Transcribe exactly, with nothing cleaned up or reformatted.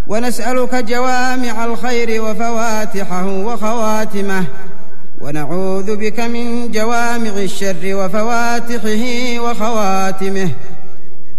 ونسألك جوامع الخير وفواتحه وخواتمه، ونعوذ بك من جوامع الشر وفواتحه وخواتمه.